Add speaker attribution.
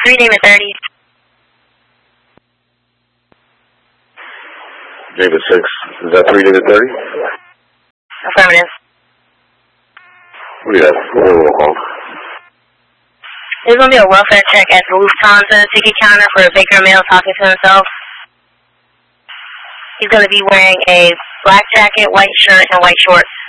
Speaker 1: 3 David 30.
Speaker 2: David 6. Is that 3 David 30?
Speaker 1: Affirmative.
Speaker 2: What do you have? What do you call?
Speaker 1: There's going to be a welfare check at the Lufthansa ticket counter for a Baker male talking to himself. He's going to be wearing a black jacket, white shirt, and white shorts.